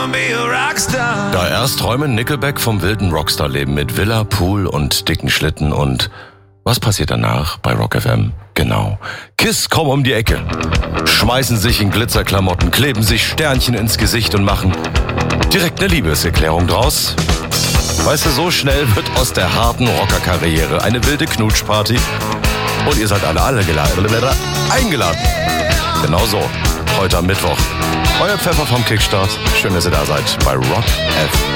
Da erst träumen Nickelback vom wilden Rockstar-Leben mit Villa, Pool und dicken Schlitten und was passiert danach bei Rock FM? Genau. Kiss kommen um die Ecke, schmeißen sich in Glitzerklamotten, kleben sich Sternchen ins Gesicht und machen direkt eine Liebeserklärung draus. Weißt du, so schnell wird aus der harten Rockerkarriere eine wilde Knutschparty und ihr seid alle eingeladen. Genau so. Heute am Mittwoch. Euer Pfeffer vom Kickstart. Schön, dass ihr da seid bei Rock FM.